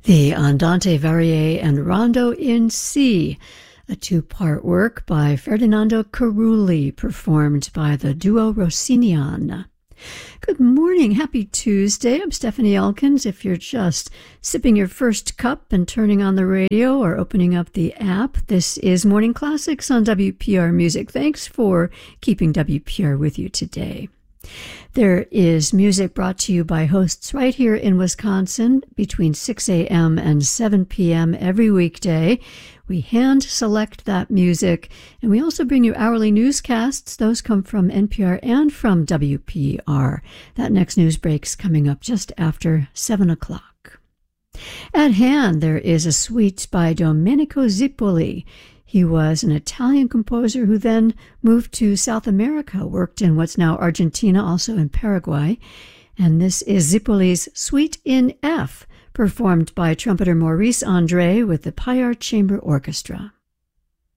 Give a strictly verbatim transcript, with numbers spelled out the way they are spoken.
The Andante Varie and Rondo in C, a two-part work by Ferdinando Carulli, performed by the Duo Rossinian. Good morning, happy Tuesday. I'm Stephanie Elkins. If you're just sipping your first cup and turning on the radio or opening up the app, this is Morning Classics on W P R Music. Thanks for keeping W P R with you today. There is music brought to you by hosts right here in Wisconsin between six a.m. and seven p.m. every weekday. We hand select that music, and we also bring you hourly newscasts. Those come from N P R and from W P R. That next news break's coming up just after seven o'clock. At hand, there is a suite by Domenico Zippoli. He was an Italian composer who then moved to South America, worked in what's now Argentina, also in Paraguay. And this is Zippoli's Suite in F, performed by trumpeter Maurice Andre with the Payar Chamber Orchestra.